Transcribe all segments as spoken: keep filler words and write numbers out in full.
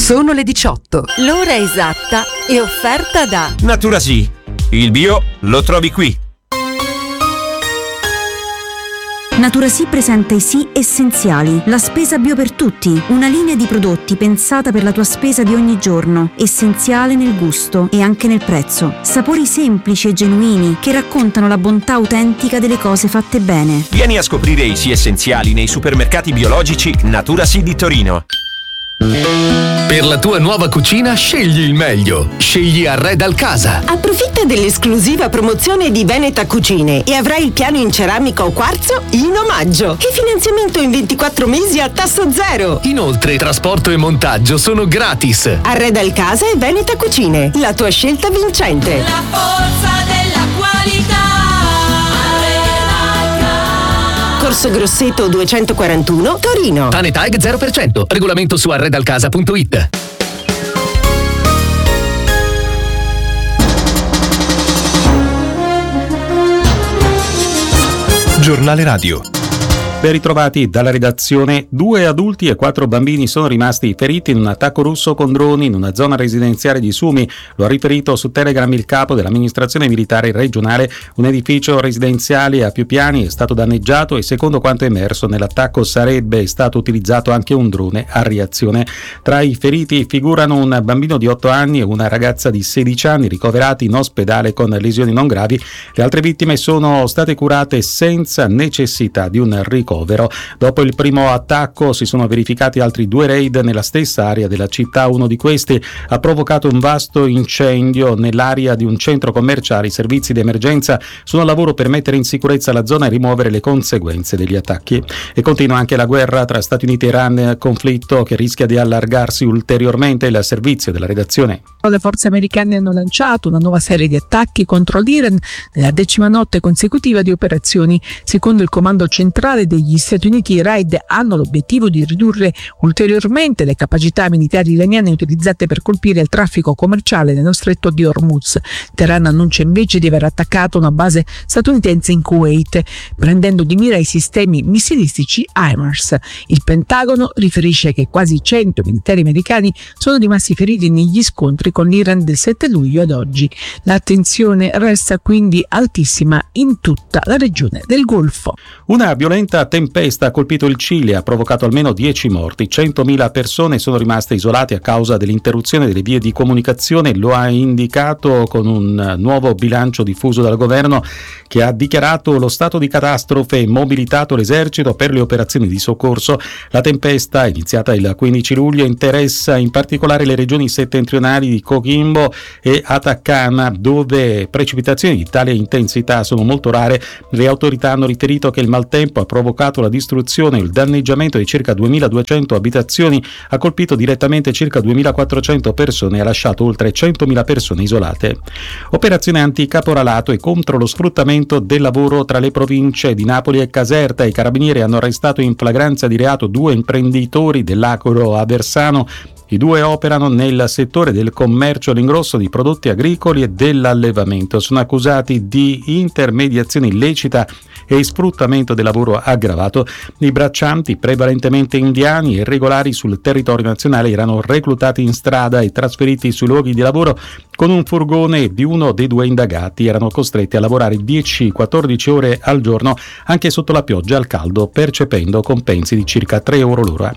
Sono le diciotto. L'ora esatta è offerta da Naturasì. Il bio lo trovi qui. Naturasì presenta i Sì Essenziali, la spesa bio per tutti, una linea di prodotti pensata per la tua spesa di ogni giorno, essenziale nel gusto e anche nel prezzo. Sapori semplici e genuini che raccontano la bontà autentica delle cose fatte bene. Vieni a scoprire i Sì Essenziali nei supermercati biologici Naturasì di Torino. Per la tua nuova cucina scegli il meglio. Scegli Arredal Casa. Approfitta dell'esclusiva promozione di Veneta Cucine e avrai il piano in ceramica o quarzo in omaggio e finanziamento in ventiquattro mesi a tasso zero. Inoltre trasporto e montaggio sono gratis. Arredal Casa e Veneta Cucine, la tua scelta vincente. La forza della qualità. Corso Grosseto duecentoquarantuno, Torino. Tanetag zero per cento. Regolamento su arredalcasa punto it. Giornale Radio. Ben ritrovati dalla redazione. Due adulti e quattro bambini sono rimasti feriti in un attacco russo con droni in una zona residenziale di Sumi. Lo ha riferito su Telegram il capo dell'amministrazione militare regionale. Un edificio residenziale a più piani è stato danneggiato e secondo quanto emerso nell'attacco sarebbe stato utilizzato anche un drone a reazione. Tra i feriti figurano un bambino di otto anni e una ragazza di sedici anni ricoverati in ospedale con lesioni non gravi. Le altre vittime sono state curate senza necessità di un ricovero. Dopo il primo attacco si sono verificati altri due raid nella stessa area della città. Uno di questi ha provocato un vasto incendio nell'area di un centro commerciale. I servizi di emergenza sono al lavoro per mettere in sicurezza la zona e rimuovere le conseguenze degli attacchi. E continua anche la guerra tra Stati Uniti e Iran, conflitto che rischia di allargarsi ulteriormente. Il servizio della redazione. Le forze americane hanno lanciato una nuova serie di attacchi contro l'Iran nella decima notte consecutiva di operazioni. Secondo il comando centrale degli Stati Uniti, i raid hanno l'obiettivo di ridurre ulteriormente le capacità militari iraniane utilizzate per colpire il traffico commerciale nello stretto di Hormuz. Teheran annuncia invece di aver attaccato una base statunitense in Kuwait, prendendo di mira i sistemi missilistici HIMARS. Il Pentagono riferisce che quasi cento militari americani sono rimasti feriti negli scontri con l'Iran del sette luglio ad oggi. L'attenzione resta quindi altissima in tutta la regione del Golfo. Una violenta tempesta ha colpito il Cile e ha provocato almeno dieci morti. centomila persone sono rimaste isolate a causa dell'interruzione delle vie di comunicazione. Lo ha indicato con un nuovo bilancio diffuso dal governo, che ha dichiarato lo stato di catastrofe e mobilitato l'esercito per le operazioni di soccorso. La tempesta, iniziata il quindici luglio, interessa in particolare le regioni settentrionali di Coquimbo e Atacama, dove precipitazioni di tale intensità sono molto rare. Le autorità hanno riferito che il maltempo ha provocato la distruzione e il danneggiamento di circa duemiladuecento abitazioni, ha colpito direttamente circa duemilaquattrocento persone e ha lasciato oltre centomila persone isolate. Operazione anticaporalato e contro lo sfruttamento del lavoro tra le province di Napoli e Caserta. I carabinieri hanno arrestato in flagranza di reato due imprenditori dell'Acro Aversano. I due operano nel settore del commercio all'ingrosso di prodotti agricoli e dell'allevamento. Sono accusati di intermediazione illecita e sfruttamento del lavoro aggravato. I braccianti, prevalentemente indiani e irregolari sul territorio nazionale, erano reclutati in strada e trasferiti sui luoghi di lavoro con un furgone di uno dei due indagati. Erano costretti a lavorare dieci quattordici ore al giorno, anche sotto la pioggia e al caldo, percependo compensi di circa tre euro l'ora.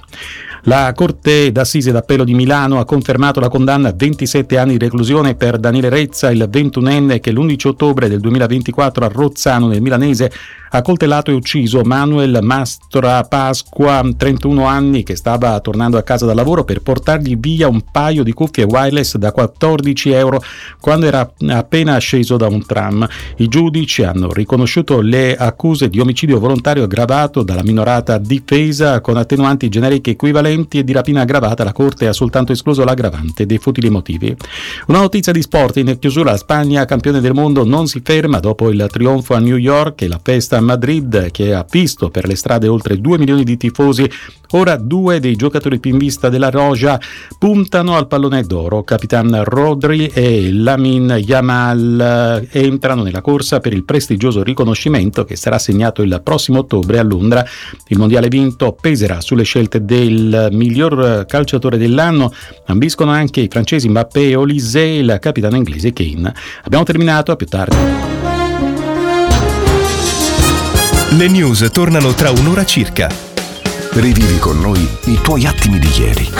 La Corte d'Assise d'Appello di Milano ha confermato la condanna a ventisette anni di reclusione per Daniele Rezza, il ventunenne che l'undici ottobre del duemilaventiquattro a Rozzano, nel milanese, ha coltellato e ucciso Manuel Mastra Pasqua, trentuno anni, che stava tornando a casa dal lavoro, per portargli via un paio di cuffie wireless da quattordici euro quando era appena sceso da un tram. I giudici hanno riconosciuto le accuse di omicidio volontario aggravato dalla minorata difesa con attenuanti generiche equivalenti e di rapina aggravata. La Corte ha soltanto escluso l'aggravante dei futili motivi. Una notizia di sport in chiusura: la Spagna, campione del mondo, non si ferma dopo il trionfo a New York e la festa a Madrid, che ha visto per le strade oltre due milioni di tifosi. Ora due dei giocatori più in vista della Roja puntano al pallone d'oro. Capitan Rodri e Lamine Yamal entrano nella corsa per il prestigioso riconoscimento che sarà assegnato il prossimo ottobre a Londra. Il mondiale vinto peserà sulle scelte del miglior calciatore dell'anno. Ambiscono anche i francesi Mbappé e Olise, il capitano inglese Kane. Abbiamo terminato, a più tardi. Le news tornano tra un'ora circa. Rivivi con noi i tuoi attimi di ieri.